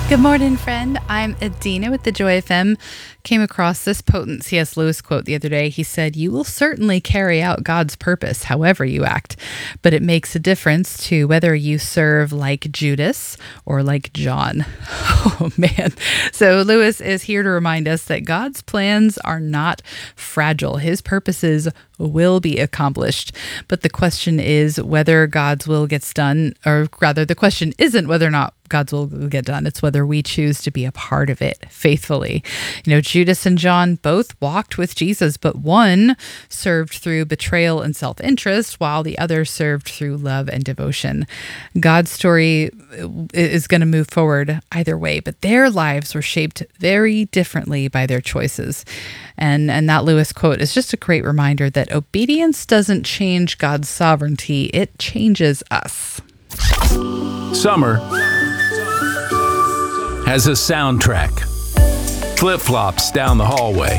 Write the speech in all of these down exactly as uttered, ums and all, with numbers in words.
Good morning, friend. I'm Adina with the Joy F M. Came across this potent C S. Lewis quote the other day. He said, "You will certainly carry out God's purpose however you act, but it makes a difference to whether you serve like Judas or like John." Oh, man. So Lewis is here to remind us that God's plans are not fragile. His purposes will be accomplished. But the question is whether God's will gets done, or rather, the question isn't whether or not God's will will get done. It's whether we choose to be a part of it faithfully. You know, Judas and John both walked with Jesus, but one served through betrayal and self-interest, while the other served through love and devotion. God's story is going to move forward either way, but their lives were shaped very differently by their choices. And, and that Lewis quote is just a great reminder that obedience doesn't change God's sovereignty, it changes us. Summer has a soundtrack. Flip-flops down the hallway.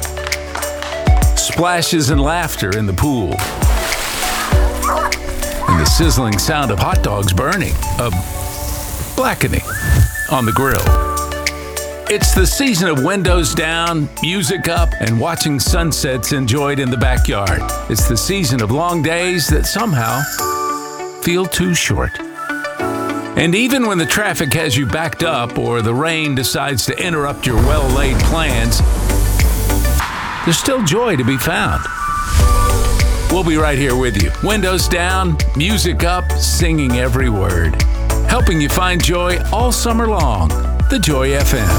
Splashes and laughter in the pool. And the sizzling sound of hot dogs burning, of blackening on the grill. It's the season of windows down, music up, and watching sunsets enjoyed in the backyard. It's the season of long days that somehow feel too short. And even when the traffic has you backed up or the rain decides to interrupt your well-laid plans, there's still joy to be found. We'll be right here with you. Windows down, music up, singing every word. Helping you find joy all summer long. The Joy F M.